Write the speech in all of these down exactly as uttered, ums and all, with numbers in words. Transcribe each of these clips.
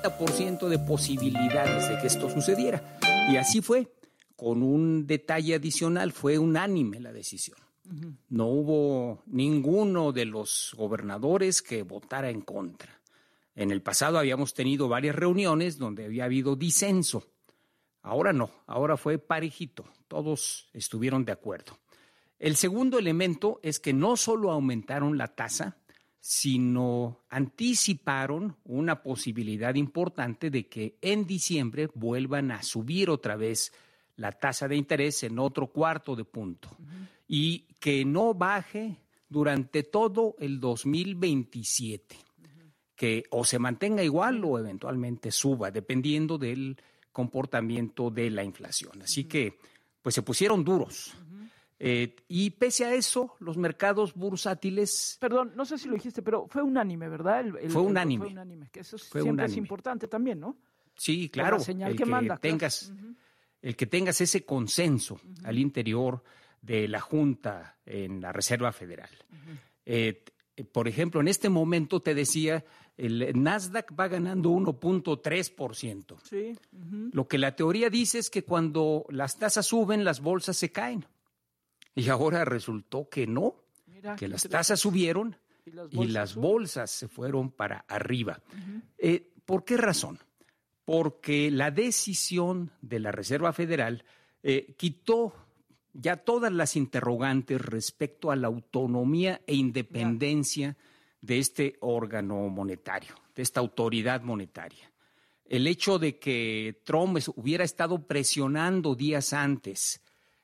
noventa por ciento de posibilidades de que esto sucediera. Y así fue. Con un detalle adicional, fue unánime la decisión. Uh-huh. No hubo ninguno de los gobernadores que votara en contra. En el pasado habíamos tenido varias reuniones donde había habido disenso. Ahora no, ahora fue parejito. Todos estuvieron de acuerdo. El segundo elemento es que no solo aumentaron la tasa, sino anticiparon una posibilidad importante de que en diciembre vuelvan a subir otra vez la tasa de interés en otro cuarto de punto. Uh-huh. Y que no baje durante todo el dos mil veintisiete. Uh-huh. Que o se mantenga igual o eventualmente suba, dependiendo del comportamiento de la inflación. Así uh-huh. que, pues se pusieron duros. Uh-huh. Eh, y pese a eso, los mercados bursátiles... Perdón, no sé si lo dijiste, pero fue unánime, ¿verdad? El, el, fue unánime. El, fue unánime, que eso fue siempre unánime. Es importante también, ¿no? Sí, claro. La señal el que, que manda. Tengas, claro. uh-huh. El que tengas ese consenso uh-huh. al interior de la Junta en la Reserva Federal. Uh-huh. Eh, por ejemplo, en este momento te decía, el Nasdaq va ganando uno punto tres por ciento. Sí. Uh-huh. Lo que la teoría dice es que cuando las tasas suben, las bolsas se caen. Y ahora resultó que no, Mira, que las tasas subieron y las bolsas, y las bolsas se fueron para arriba. Uh-huh. Eh, ¿Por qué razón? Porque la decisión de la Reserva Federal eh, quitó ya todas las interrogantes respecto a la autonomía e independencia yeah. de este órgano monetario, de esta autoridad monetaria. El hecho de que Trump hubiera estado presionando días antes,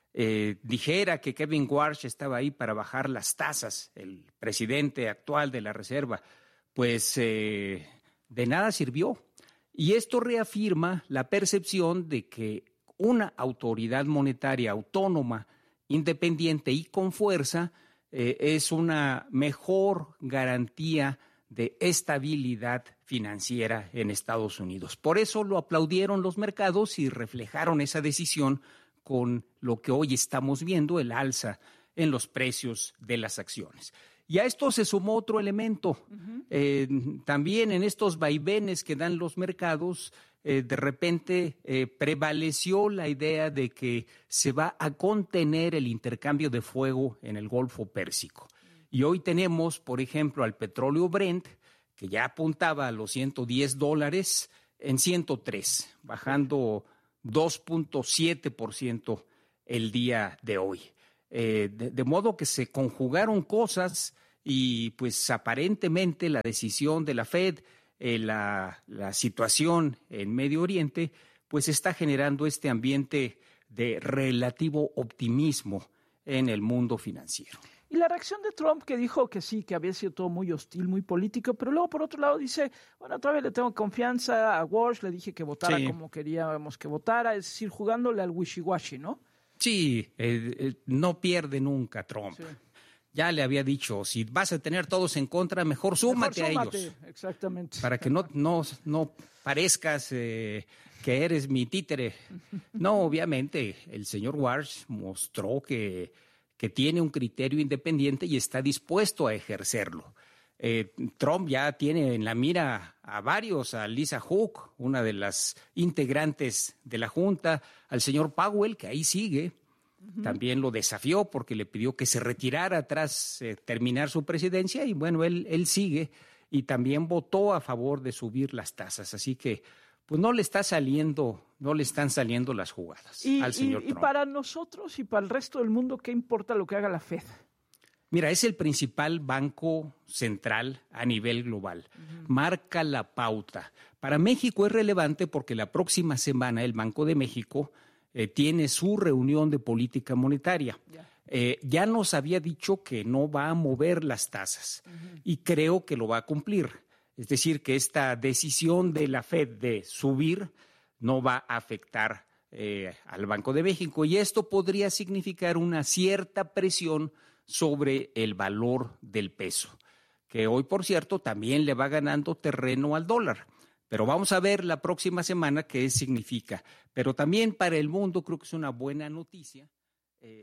eh, dijera que Kevin Warsh estaba ahí para bajar las tasas, el presidente actual de la Reserva, pues eh, de nada sirvió. Y esto reafirma la percepción de que una autoridad monetaria autónoma, independiente y con fuerza eh, es una mejor garantía de estabilidad financiera en Estados Unidos. Por eso lo aplaudieron los mercados y reflejaron esa decisión con lo que hoy estamos viendo, el alza en los precios de las acciones. Y a esto se sumó otro elemento. Uh-huh. Eh, también en estos vaivenes que dan los mercados, eh, de repente eh, prevaleció la idea de que se va a contener el intercambio de fuego en el Golfo Pérsico. Y hoy tenemos, por ejemplo, al petróleo Brent, que ya apuntaba a los ciento diez dólares en ciento tres, bajando dos punto siete por ciento el día de hoy. Eh, de, de modo que se conjugaron cosas y pues aparentemente la decisión de la Fed, eh, la, la situación en Medio Oriente, pues está generando este ambiente de relativo optimismo en el mundo financiero. Y la reacción de Trump, que dijo que sí, que había sido todo muy hostil, muy político, pero luego por otro lado dice, bueno, otra vez le tengo confianza a Walsh, le dije que votara sí. como queríamos que votara, es decir, jugándole al wishy-washy, ¿no? Sí, eh, eh, no pierde nunca Trump. Sí. Ya le había dicho, si vas a tener todos en contra, mejor súmate, mejor súmate a ellos. Exactamente. Para que no, no, no parezcas eh, que eres mi títere. No, obviamente, el señor Warsh mostró que, que tiene un criterio independiente y está dispuesto a ejercerlo. Eh, Trump ya tiene en la mira a varios, a Lisa Hook, una de las integrantes de la Junta, al señor Powell, que ahí sigue, uh-huh. también lo desafió porque le pidió que se retirara tras eh, terminar su presidencia y bueno, él, él sigue y también votó a favor de subir las tasas, así que pues no le está saliendo, no le están saliendo las jugadas y, al señor y, Trump. Y para nosotros y para el resto del mundo, ¿qué importa lo que haga la Fed? Mira, es el principal banco central a nivel global. Uh-huh. Marca la pauta. Para México es relevante porque la próxima semana el Banco de México eh, tiene su reunión de política monetaria. Yeah. Eh, ya nos había dicho que no va a mover las tasas uh-huh. y creo que lo va a cumplir. Es decir, que esta decisión de la Fed de subir no va a afectar eh, al Banco de México y esto podría significar una cierta presión sobre el valor del peso, que hoy, por cierto, también le va ganando terreno al dólar. Pero vamos a ver la próxima semana qué significa. Pero también para el mundo creo que es una buena noticia. Eh...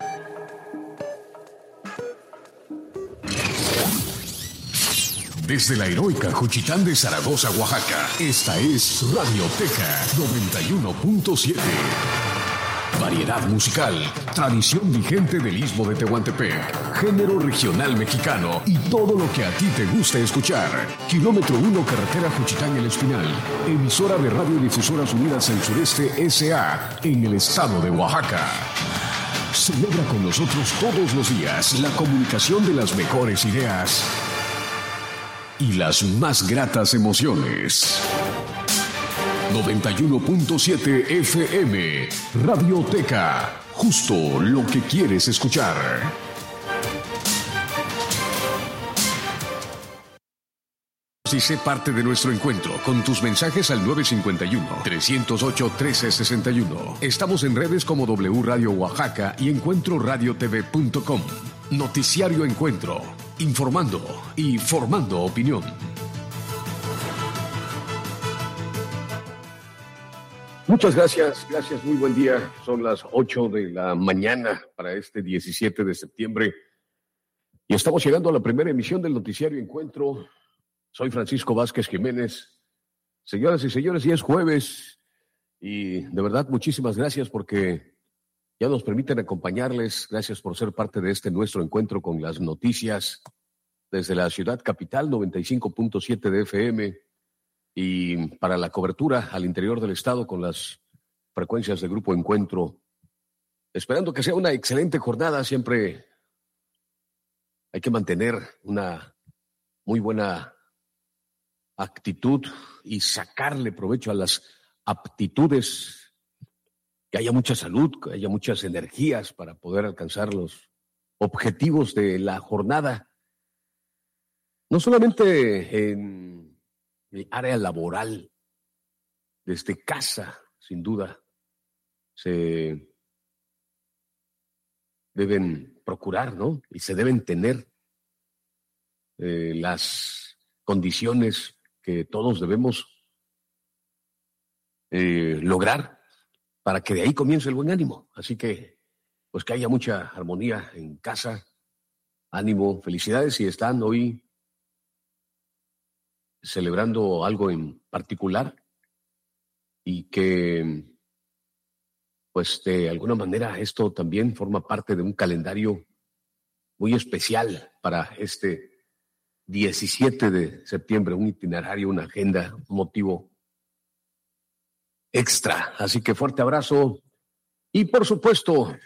Desde la heroica Juchitán de Zaragoza, Oaxaca, esta es Radioteca noventa y uno punto siete. Variedad musical, tradición vigente del Istmo de Tehuantepec, género regional mexicano y todo lo que a ti te gusta escuchar. Kilómetro uno, carretera Juchitán El Espinal, emisora de Radiodifusoras Unidas del Sureste S A en el estado de Oaxaca. Celebra con nosotros todos los días la comunicación de las mejores ideas y las más gratas emociones. noventa y uno punto siete F M, Radioteca, justo lo que quieres escuchar. Si sé parte de nuestro encuentro con tus mensajes al nueve cinco uno, tres cero ocho, uno tres seis uno. Estamos en redes como W Radio Oaxaca y encuentro radio t v punto com. Noticiario Encuentro, informando y formando opinión. Muchas gracias, gracias, muy buen día. Son las ocho de la mañana para este diecisiete de septiembre y estamos llegando a la primera emisión del Noticiario Encuentro. Soy Francisco Vázquez Jiménez. Señoras y señores, ya es jueves y de verdad muchísimas gracias porque ya nos permiten acompañarles. Gracias por ser parte de este nuestro encuentro con las noticias desde la ciudad capital, noventa y cinco punto siete de F M. Y para la cobertura al interior del estado con las frecuencias de Grupo Encuentro. Esperando que sea una excelente jornada, siempre hay que mantener una muy buena actitud y sacarle provecho a las aptitudes, que haya mucha salud, que haya muchas energías para poder alcanzar los objetivos de la jornada. No solamente en el área laboral, desde casa, sin duda, se deben procurar, ¿no? Y se deben tener eh, las condiciones que todos debemos eh, lograr para que de ahí comience el buen ánimo. Así que, pues que haya mucha armonía en casa, ánimo, felicidades si están hoy celebrando algo en particular y que, pues de alguna manera esto también forma parte de un calendario muy especial para este diecisiete de septiembre, un itinerario, una agenda, un motivo extra. Así que fuerte abrazo y por supuesto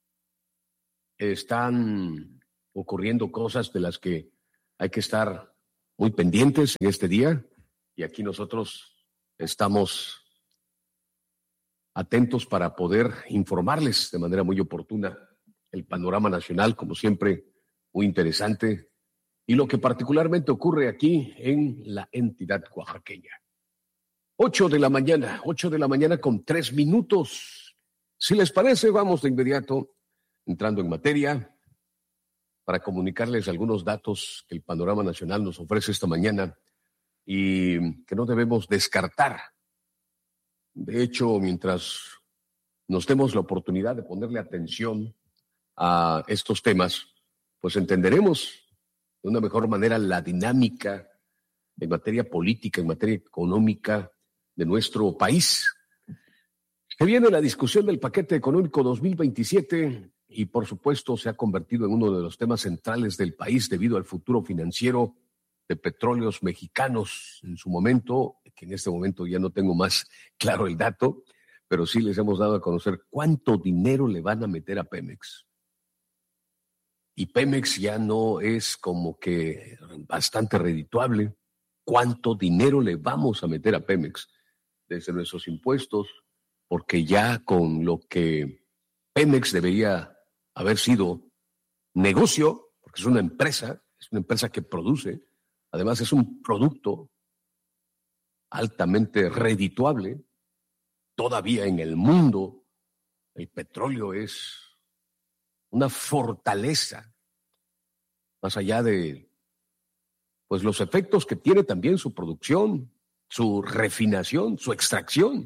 están ocurriendo cosas de las que hay que estar muy pendientes en este día y aquí nosotros estamos atentos para poder informarles de manera muy oportuna el panorama nacional, como siempre, muy interesante, y lo que particularmente ocurre aquí en la entidad oaxaqueña. Ocho de la mañana, ocho de la mañana con tres minutos. Si les parece, vamos de inmediato entrando en materia para comunicarles algunos datos que el panorama nacional nos ofrece esta mañana y que no debemos descartar. De hecho, mientras nos demos la oportunidad de ponerle atención a estos temas, pues entenderemos de una mejor manera la dinámica en materia política, en materia económica de nuestro país. Que viene la discusión del paquete económico dos mil veintisiete y por supuesto se ha convertido en uno de los temas centrales del país debido al futuro financiero de Petróleos Mexicanos en su momento, que en este momento ya no tengo más claro el dato, pero sí les hemos dado a conocer cuánto dinero le van a meter a Pemex. Y Pemex ya no es como que bastante redituable. ¿Cuánto dinero le vamos a meter a Pemex desde nuestros impuestos? Porque ya con lo que Pemex debería haber sido negocio, porque es una empresa, es una empresa que produce, además es un producto altamente redituable. Todavía en el mundo el petróleo es una fortaleza, más allá de pues los efectos que tiene también su producción, su refinación, su extracción,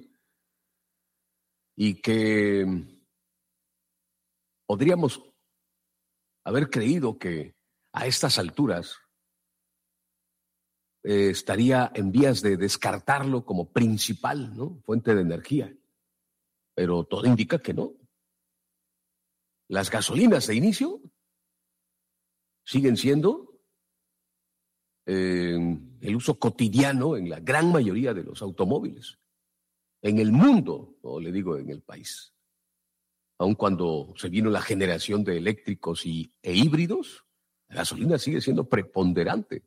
y que podríamos haber creído que a estas alturas eh, estaría en vías de descartarlo como principal, ¿no?, fuente de energía. Pero todo indica que no. Las gasolinas de inicio siguen siendo eh, el uso cotidiano en la gran mayoría de los automóviles. En el mundo, no le digo en el país. Aun cuando se vino la generación de eléctricos y, e híbridos, la gasolina sigue siendo preponderante.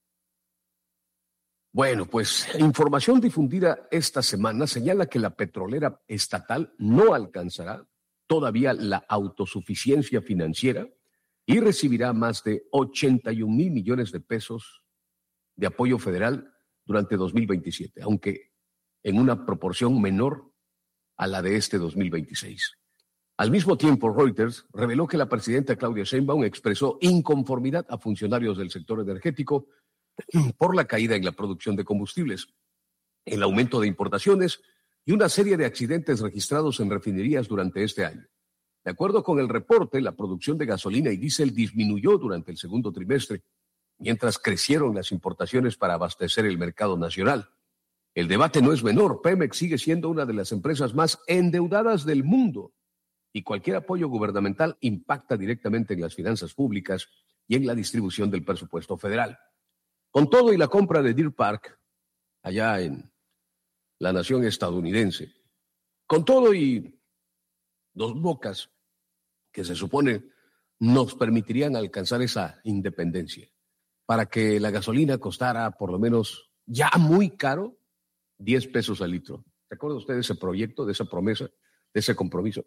Bueno, pues información difundida esta semana señala que la petrolera estatal no alcanzará todavía la autosuficiencia financiera y recibirá más de ochenta y un mil millones de pesos de apoyo federal durante dos mil veintisiete, aunque en una proporción menor a la de este dos mil veintiséis. Al mismo tiempo, Reuters reveló que la presidenta Claudia Sheinbaum expresó inconformidad a funcionarios del sector energético por la caída en la producción de combustibles, el aumento de importaciones y una serie de accidentes registrados en refinerías durante este año. De acuerdo con el reporte, la producción de gasolina y diésel disminuyó durante el segundo trimestre, mientras crecieron las importaciones para abastecer el mercado nacional. El debate no es menor. Pemex sigue siendo una de las empresas más endeudadas del mundo y cualquier apoyo gubernamental impacta directamente en las finanzas públicas y en la distribución del presupuesto federal. Con todo y la compra de Deer Park, allá en la nación estadounidense, con todo y Dos Bocas, que se supone nos permitirían alcanzar esa independencia, para que la gasolina costara por lo menos ya muy caro, diez pesos al litro. ¿Se acuerda usted de ese proyecto, de esa promesa, de ese compromiso?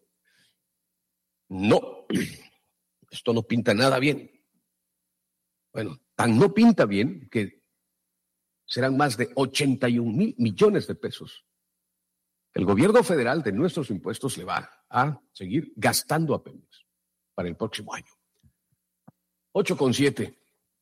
No, esto no pinta nada bien. Bueno, tan no pinta bien que serán más de ochenta y un mil millones de pesos. El gobierno federal de nuestros impuestos le va a seguir gastando a Pemex para el próximo año. ocho con siete.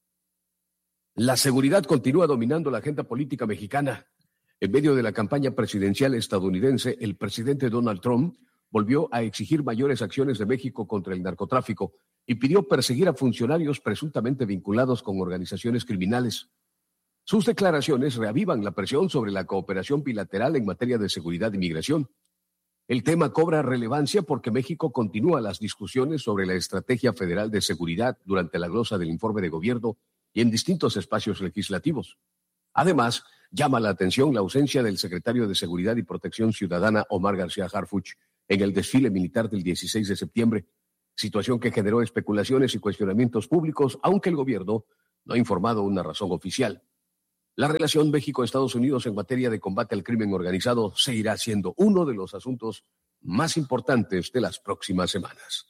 La seguridad continúa dominando la agenda política mexicana. En medio de la campaña presidencial estadounidense, el presidente Donald Trump volvió a exigir mayores acciones de México contra el narcotráfico y pidió perseguir a funcionarios presuntamente vinculados con organizaciones criminales. Sus declaraciones reavivan la presión sobre la cooperación bilateral en materia de seguridad y migración. El tema cobra relevancia porque México continúa las discusiones sobre la estrategia federal de seguridad durante la glosa del informe de gobierno y en distintos espacios legislativos. Además, llama la atención la ausencia del secretario de Seguridad y Protección Ciudadana, Omar García Harfuch, en el desfile militar del dieciséis de septiembre, situación que generó especulaciones y cuestionamientos públicos, aunque el gobierno no ha informado una razón oficial. La relación México-Estados Unidos en materia de combate al crimen organizado seguirá siendo uno de los asuntos más importantes de las próximas semanas.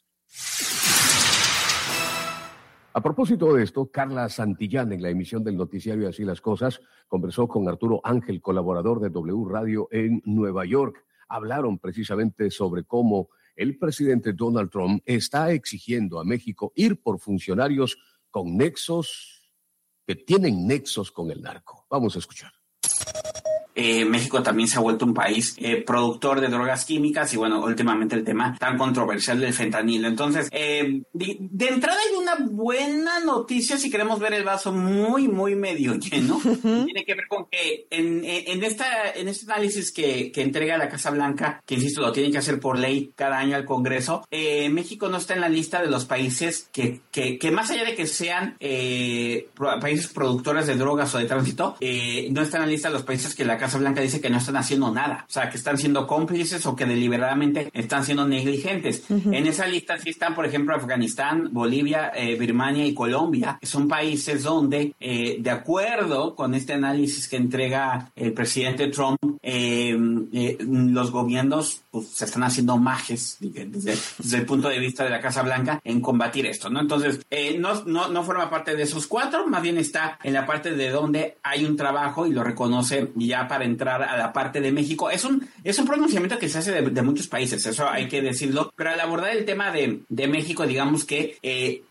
A propósito de esto, Carla Santillán, en la emisión del noticiario Así las Cosas, conversó con Arturo Ángel, colaborador de W Radio en Nueva York. Hablaron precisamente sobre cómo el presidente Donald Trump está exigiendo a México ir por funcionarios con nexos, que tienen nexos con el narco. Vamos a escuchar. Eh, México también se ha vuelto un país eh, productor de drogas químicas y bueno, últimamente el tema tan controversial del fentanilo. Entonces, eh, de, de entrada hay una buena noticia si queremos ver el vaso muy, muy medio lleno. Tiene que ver con que en, en, esta, en este análisis que, que entrega la Casa Blanca, que insisto, lo tienen que hacer por ley cada año al Congreso, eh, México no está en la lista de los países que, que, que más allá de que sean eh, países productores de drogas o de tránsito, eh, no está en la lista de los países que la Casa Casa Blanca dice que no están haciendo nada, o sea, que están siendo cómplices o que deliberadamente están siendo negligentes. Uh-huh. En esa lista sí están, por ejemplo, Afganistán, Bolivia, eh, Birmania y Colombia, que son países donde, eh, de acuerdo con este análisis que entrega el presidente Trump, eh, eh, los gobiernos pues, se están haciendo majes desde, desde el punto de vista de la Casa Blanca en combatir esto, ¿no? Entonces, eh, no, no, no forma parte de esos cuatro, más bien está en la parte de donde hay un trabajo y lo reconoce ya para entrar a la parte de México. Es un, es un pronunciamiento que se hace de, de muchos países, eso hay que decirlo, pero al abordar el tema de, de México, digamos que eh,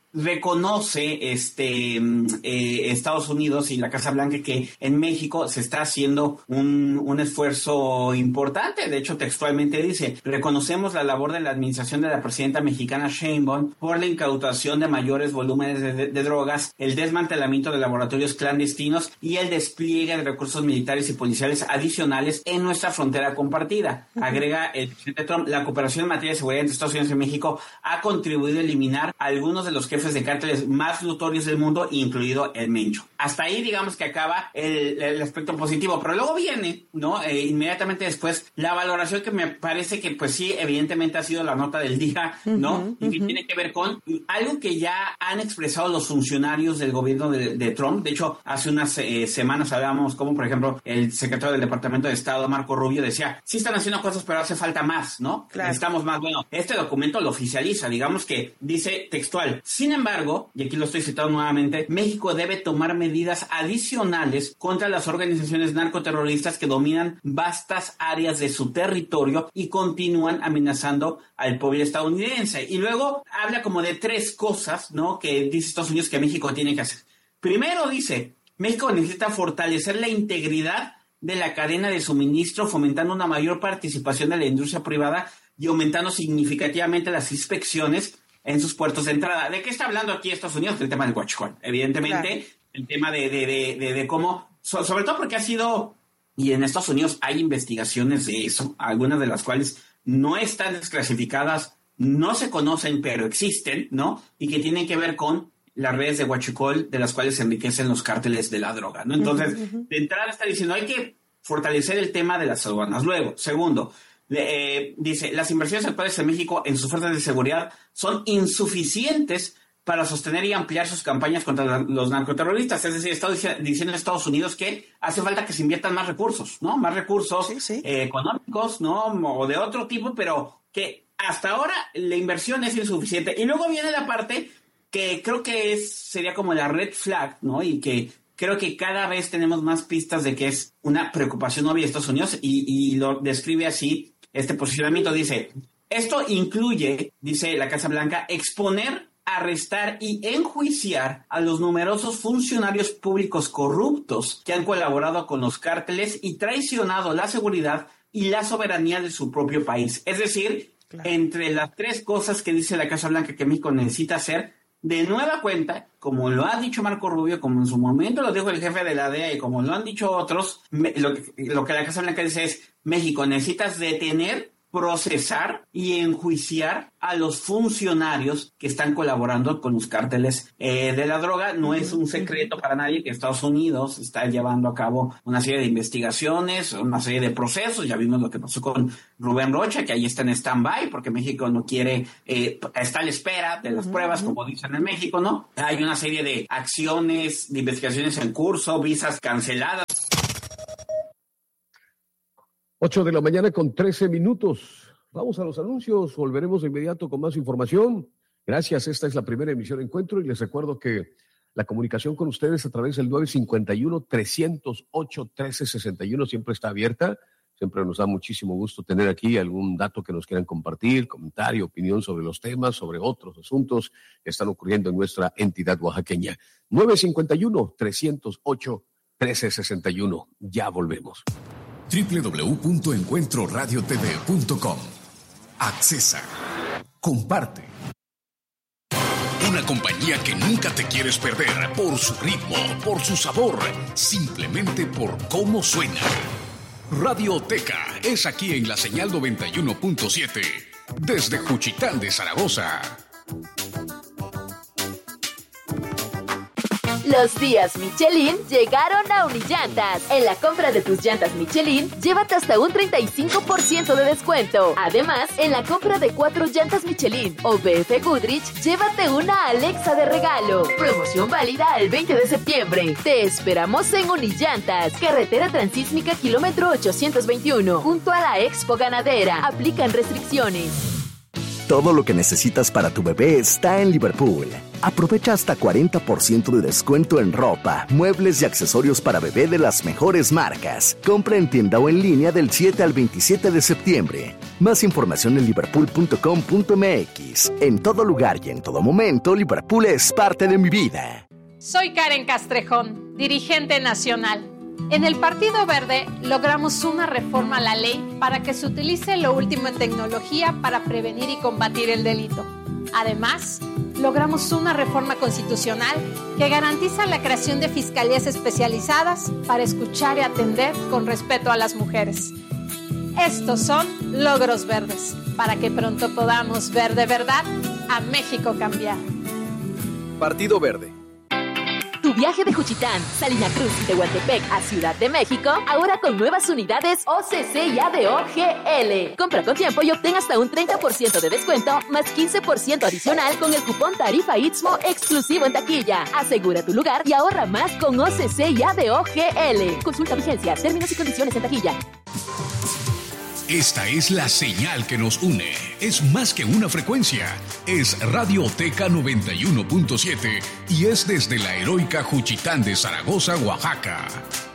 reconoce este eh, Estados Unidos y la Casa Blanca que en México se está haciendo un, un esfuerzo importante. De hecho, textualmente dice: reconocemos la labor de la administración de la presidenta mexicana Sheinbaum por la incautación de mayores volúmenes de, de, de drogas, el desmantelamiento de laboratorios clandestinos y el despliegue de recursos militares y policiales adicionales en nuestra frontera compartida. Uh-huh. Agrega el presidente Trump: la cooperación en materia de seguridad entre Estados Unidos y México ha contribuido a eliminar a algunos de los jefes de cárteles más notorios del mundo, incluido el Mencho. Hasta ahí, digamos que acaba el, el aspecto positivo, pero luego viene, ¿no? Eh, inmediatamente después, la valoración que me parece que, pues sí, evidentemente ha sido la nota del día, ¿no? Uh-huh, y que uh-huh. tiene que ver con algo que ya han expresado los funcionarios del gobierno de, de Trump. De hecho, hace unas eh, semanas hablábamos como, por ejemplo, el secretario del Departamento de Estado, Marco Rubio, decía: sí están haciendo cosas, pero hace falta más, ¿no? Claro. Necesitamos más. Bueno, este documento lo oficializa, digamos que dice textual: sin embargo, y aquí lo estoy citando nuevamente, México debe tomar medidas adicionales contra las organizaciones narcoterroristas que dominan vastas áreas de su territorio y continúan amenazando al pueblo estadounidense. Y luego habla como de tres cosas, ¿no?, que dice Estados Unidos que México tiene que hacer. Primero dice: México necesita fortalecer la integridad de la cadena de suministro, fomentando una mayor participación de la industria privada y aumentando significativamente las inspecciones en sus puertos de entrada. ¿De qué está hablando aquí Estados Unidos? Del tema del huachicol. Evidentemente, claro. el tema de, de, de, de, de cómo, so, sobre todo porque ha sido, y en Estados Unidos hay investigaciones de eso, algunas de las cuales no están desclasificadas, no se conocen, pero existen, ¿no? Y que tienen que ver con las redes de huachicol de las cuales se enriquecen los cárteles de la droga, ¿no? Entonces, uh-huh, uh-huh. de entrada está diciendo, hay que fortalecer el tema de las aduanas. Luego, segundo, Eh, dice: las inversiones actuales en México en sus fuerzas de seguridad son insuficientes para sostener y ampliar sus campañas contra la, los narcoterroristas. Es decir, está diciendo Estados Unidos que hace falta que se inviertan más recursos, ¿no? Más recursos sí, sí. Eh, económicos, ¿no? O de otro tipo, pero que hasta ahora la inversión es insuficiente. Y luego viene la parte que creo que es sería como la red flag, ¿no? Y que creo que cada vez tenemos más pistas de que es una preocupación obvia de Estados Unidos, y, y lo describe así. Este posicionamiento dice: esto incluye, dice la Casa Blanca, exponer, arrestar y enjuiciar a los numerosos funcionarios públicos corruptos que han colaborado con los cárteles y traicionado la seguridad y la soberanía de su propio país. Es decir, claro. entre las tres cosas que dice la Casa Blanca que México necesita hacer, de nueva cuenta, como lo ha dicho Marco Rubio, como en su momento lo dijo el jefe de la D E A y como lo han dicho otros, me, lo, que, lo que la Casa Blanca dice es: México, necesitas detener, procesar y enjuiciar a los funcionarios que están colaborando con los cárteles eh, de la droga. No es un secreto para nadie que Estados Unidos está llevando a cabo una serie de investigaciones, una serie de procesos. Ya vimos lo que pasó con Rubén Rocha, que ahí está en stand-by porque México no quiere, eh, está a la espera de las uh-huh. pruebas, como dicen en México, ¿no? Hay una serie de acciones, de investigaciones en curso, visas canceladas. ocho de la mañana con trece minutos. Vamos a los anuncios, volveremos de inmediato con más información. Gracias, esta es la primera emisión de Encuentro y les recuerdo que la comunicación con ustedes a través del nueve cinco uno, tres cero ocho, uno tres seis uno siempre está abierta. Siempre nos da muchísimo gusto tener aquí algún dato que nos quieran compartir, comentario, opinión sobre los temas, sobre otros asuntos que están ocurriendo en nuestra entidad oaxaqueña. nueve cinco uno, tres cero ocho, uno tres seis uno. Ya volvemos. doble u doble u doble u punto encuentro radio t v punto com. Accesa. Comparte. Una compañía que nunca te quieres perder por su ritmo, por su sabor, simplemente por cómo suena. Radioteca es aquí en la señal noventa y uno punto siete desde Juchitán de Zaragoza. Los días Michelin llegaron a Unillantas. En la compra de tus llantas Michelin, llévate hasta un treinta y cinco por ciento de descuento. Además, en la compra de cuatro llantas Michelin o B F Goodrich, llévate una Alexa de regalo. Promoción válida el veinte de septiembre. Te esperamos en Unillantas, carretera transísmica kilómetro ochocientos veintiuno, junto a la Expo Ganadera. Aplican restricciones. Todo lo que necesitas para tu bebé está en Liverpool. Aprovecha hasta cuarenta por ciento de descuento en ropa, muebles y accesorios para bebé de las mejores marcas. Compra en tienda o en línea del siete al veintisiete de septiembre. Más información en liverpool punto com punto m x. En todo lugar y en todo momento, Liverpool es parte de mi vida. Soy Karen Castrejón, dirigente nacional. En el Partido Verde logramos una reforma a la ley para que se utilice lo último en tecnología para prevenir y combatir el delito. Además, logramos una reforma constitucional que garantiza la creación de fiscalías especializadas para escuchar y atender con respeto a las mujeres. Estos son logros verdes, para que pronto podamos ver de verdad a México cambiar. Partido Verde. Tu viaje de Juchitán, Salina Cruz y Tehuantepec a Ciudad de México, ahora con nuevas unidades O C C y A D O G L. Compra con tiempo y obtén hasta un treinta por ciento de descuento, más quince por ciento adicional con el cupón Tarifa Istmo exclusivo en taquilla. Asegura tu lugar y ahorra más con O C C y A D O G L. Consulta vigencia, términos y condiciones en taquilla. Esta es la señal que nos une. Es más que una frecuencia. Es Radioteca noventa y uno punto siete y es desde la heroica Juchitán de Zaragoza, Oaxaca.